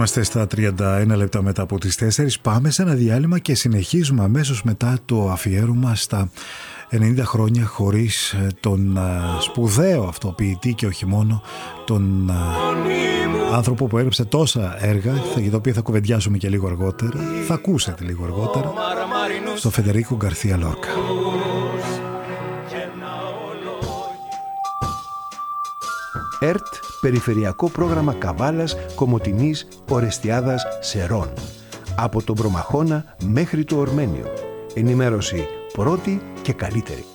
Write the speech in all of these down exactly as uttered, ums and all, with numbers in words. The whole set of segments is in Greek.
Είμαστε στα τριάντα ένα λεπτά μετά από τις τέσσερις. Πάμε σε ένα διάλειμμα και συνεχίζουμε αμέσως μετά το αφιέρωμα στα ενενήντα χρόνια χωρίς τον σπουδαίο αυτό ποιητή και όχι μόνο, τον άνθρωπο που έγραψε τόσα έργα, για τα οποία θα κουβεντιάσουμε και λίγο αργότερα, θα ακούσετε λίγο αργότερα, στο Φεντερίκο Γκαρθία Λόρκα. ΕΡΤ, Περιφερειακό Πρόγραμμα Καβάλας, Κομοτηνής, Ορεστιάδας, Σερών. Από τον Προμαχώνα μέχρι το Ορμένιο. Ενημέρωση πρώτη και καλύτερη.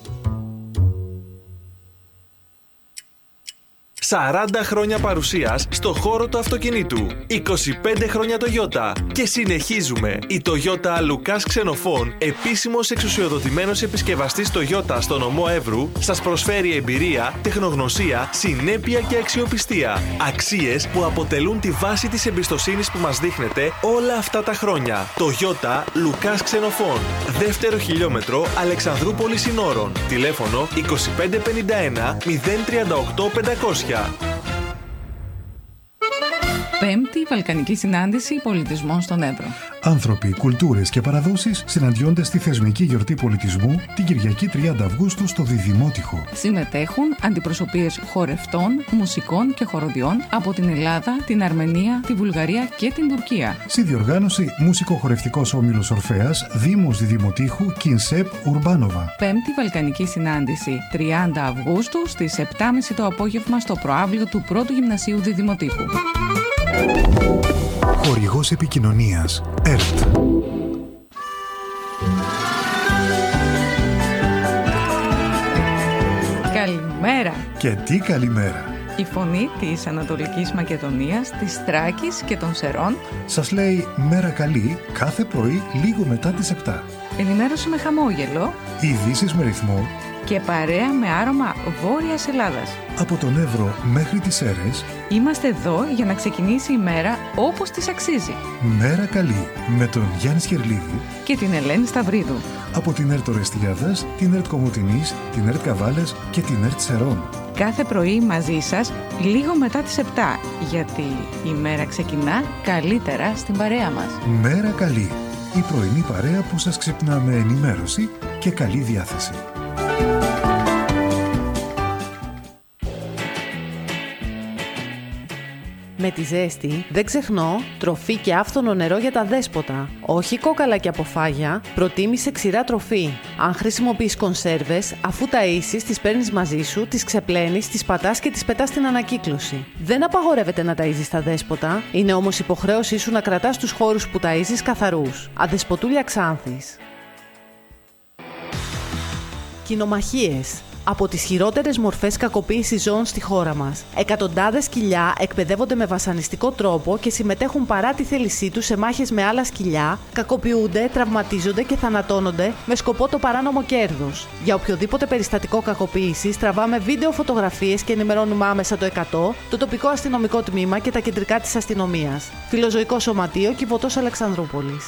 σαράντα χρόνια παρουσίας στο χώρο του αυτοκινήτου. είκοσι πέντε χρόνια Toyota. Και συνεχίζουμε. Η Toyota Λουκάς Ξενοφών, επίσημος εξουσιοδοτημένος επισκευαστής Toyota στο νομό Εύρου, σας προσφέρει εμπειρία, τεχνογνωσία, συνέπεια και αξιοπιστία. Αξίες που αποτελούν τη βάση της εμπιστοσύνης που μας δείχνετε όλα αυτά τα χρόνια. Toyota Λουκάς Ξενοφών. Δεύτερο χιλιόμετρο Αλεξανδρούπολης Συνόρων. Τηλέφωνο είκοσι πέντε πενήντα ένα μηδέν τριάντα οκτώ πεντακόσια. Πέμπτη Βαλκανική Συνάντηση Πολιτισμών στον Εύρο. Άνθρωποι, κουλτούρες και παραδόσεις συναντιόνται στη θεσμική γιορτή πολιτισμού την Κυριακή τριάντα Αυγούστου στο Διδημότυχο. Συμμετέχουν αντιπροσωπείες χορευτών, μουσικών και χοροδιών από την Ελλάδα, την Αρμενία, τη Βουλγαρία και την Τουρκία. Συνδιοργάνωση Μουσικοχορευτικός Όμιλος Ορφέας, Δήμος Διδημοτύχου, Κινσέπ Ουρμπάνοβα. Πέμπτη Βαλκανική Συνάντηση τριάντα Αυγούστου στις επτά και μισή το απόγευμα στο προαύλιο του Πρώτου Γυμνασίου Διδημοτύχου. Χορηγός επικοινωνίας ΕΡΤ. Καλημέρα. Και τι καλημέρα. Η φωνή της Ανατολικής Μακεδονίας, της Θράκης και των Σερών σας λέει μέρα καλή κάθε πρωί λίγο μετά τις επτά. Ενημέρωση με χαμόγελο, ειδήσεις με ρυθμό και παρέα με άρωμα Βόρειας Ελλάδας. Από τον Εύρο μέχρι τις Σέρρες είμαστε εδώ για να ξεκινήσει η μέρα όπως της αξίζει. Μέρα καλή με τον Γιάννη Σκερλίδη και την Ελένη Σταυρίδου. Από την ΕΡΤ Ορεστιάδας, την ΕΡΤ Κομοτηνής, την ΕΡΤ Καβάλας και την ΕΡΤ Σερών. Κάθε πρωί μαζί σας λίγο μετά τις επτά, γιατί η μέρα ξεκινά καλύτερα στην παρέα μας. Μέρα καλή, η πρωινή παρέα που σας ξυπνά με ενημέρωση και καλή διάθεση. Με τη ζέστη δεν ξεχνώ τροφή και άφθονο νερό για τα δέσποτα. Όχι κόκαλα και αποφάγια, προτίμησε ξηρά τροφή. Αν χρησιμοποιείς κονσέρβες, αφού ταΐσεις, τις παίρνεις μαζί σου, τις ξεπλένεις, τις πατάς και τις πετάς στην ανακύκλωση. Δεν απαγορεύεται να ταΐζεις τα δέσποτα, είναι όμως υποχρέωσή σου να κρατάς τους χώρους που ταΐζεις καθαρούς. Αδεσποτούλια Ξάνθης. Κοινομαχίες. Από τις χειρότερες μορφές κακοποίησης ζώων στη χώρα μας. Εκατοντάδες σκυλιά εκπαιδεύονται με βασανιστικό τρόπο και συμμετέχουν παρά τη θέλησή τους σε μάχες με άλλα σκυλιά, κακοποιούνται, τραυματίζονται και θανατώνονται με σκοπό το παράνομο κέρδος. Για οποιοδήποτε περιστατικό κακοποίησης τραβάμε βίντεο φωτογραφίες και ενημερώνουμε άμεσα το εκατό, το τοπικό αστυνομικό τμήμα και τα κεντρικά της αστυνομίας. Φιλοζωικό Σωματείο, Κιβωτός Αλεξανδρούπολης.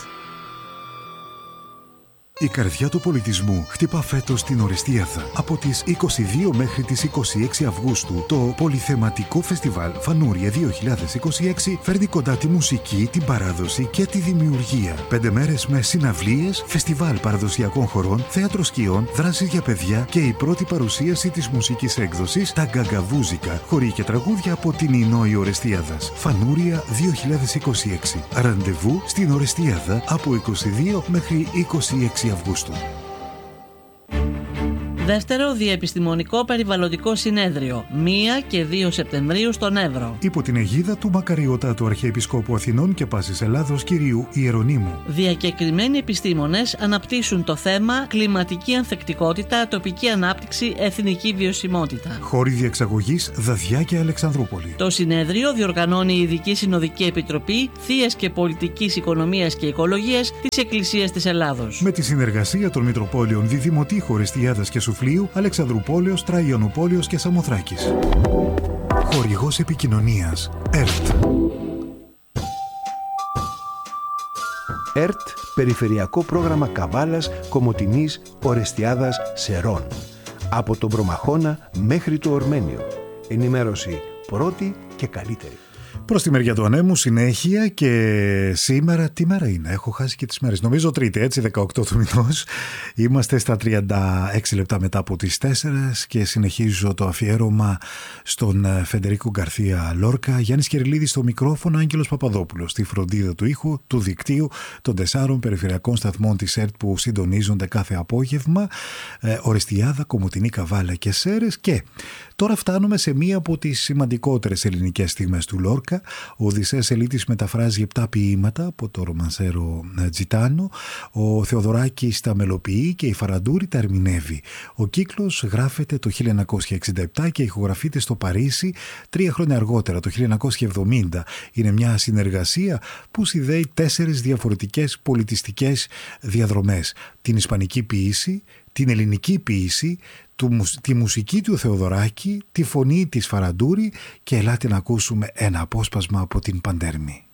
Η καρδιά του πολιτισμού χτύπα φέτος στην Ορεστίαδα. Από τις είκοσι δύο μέχρι τις είκοσι έξι Αυγούστου, το πολυθεματικό φεστιβάλ Φανούρια δύο χιλιάδες είκοσι έξι φέρνει κοντά τη μουσική, την παράδοση και τη δημιουργία. Πέντε μέρες με συναυλίες, φεστιβάλ παραδοσιακών χορών, θέατρο σκιών, δράσεις για παιδιά και η πρώτη παρουσίαση της μουσικής έκδοσης «Τα Γκαγκαβούζικα», χοροί και τραγούδια από την Ινόη Ορεστίαδας. Φανούρια δύο χιλιάδες είκοσι έξι. Ραντεβού στην Ορεστίαδα από είκοσι δύο μέχρι είκοσι έξι Αυγούστου. Δεύτερο Διεπιστημονικό Περιβαλλοντικό Συνέδριο, πρώτη και δύο Σεπτεμβρίου στον Εύρο. Υπό την αιγίδα του Μακαριωτάτου Αρχιεπισκόπου Αθηνών και Πάσης Ελλάδος κυρίου Ιερονύμου. Διακεκριμένοι επιστήμονες αναπτύσσουν το θέμα κλιματική ανθεκτικότητα, τοπική ανάπτυξη, εθνική βιωσιμότητα. Χώροι διεξαγωγής Δαδιά και Αλεξανδρούπολη. Το συνέδριο διοργανώνει η Ειδική Συνοδική Επιτροπή Θείας και Πολιτικής Οικονομίας και Οικολογίας της Εκκλησίας της Ελλάδος. Με τη συνεργασία των Μητροπόλεων Διδημοτύχου, Ορεστιάδας και Σουφλίου, Αλεξανδρουπόλεως, Τραϊονοπόλεως και Σαμοθράκης. Χορηγός επικοινωνίας ΕΡΤ. ΕΡΤ, Περιφερειακό Πρόγραμμα Καβάλας, Κομοτηνής, Ορεστιάδας, Σερών. Από τον Προμαχώνα μέχρι το Ορμένιο. Ενημέρωση πρώτη και καλύτερη. Προς τη μεριά του ανέμου συνέχεια και σήμερα τι μέρα είναι, έχω χάσει και τις μέρες, νομίζω Τρίτη, έτσι, δεκαοκτώ του μηνός. Είμαστε στα τριάντα έξι λεπτά μετά από τις τέσσερις και συνεχίζω το αφιέρωμα στον Φεντερίκο Γκαρθία Λόρκα. Γιάννης Κυριλίδης στο μικρόφωνο, Άγγελος Παπαδόπουλος στη φροντίδα του ήχου, του δικτύου των τεσσάρων περιφερειακών σταθμών της ΕΡΤ που συντονίζονται κάθε απόγευμα, ε, Ορεστιάδα, Κομοτηνή, Καβάλα και Σέρες. Και τώρα φτάνουμε σε μία από τις σημαντικότερες ελληνικές στιγμές του Λόρκα. Ο Οδυσσέας Ελίτης μεταφράζει επτά ποίηματα από το ρομανσέρο Τζιτάνο, ο Θεοδωράκης τα μελοποιεί και η Φαραντούρη τα ερμηνεύει. Ο κύκλος γράφεται το χίλια εννιακόσια εξήντα επτά και ηχογραφείται στο Παρίσι τρία χρόνια αργότερα, το χίλια εννιακόσια εβδομήντα. Είναι μια συνεργασία που συνδέει τέσσερις διαφορετικές πολιτιστικές διαδρομές. Την ισπανική ποίηση, την ελληνική ποίηση, τη μουσική του Θεοδωράκη, τη φωνή της Φαραντούρη και ελάτε να ακούσουμε ένα απόσπασμα από την Παντέρμη.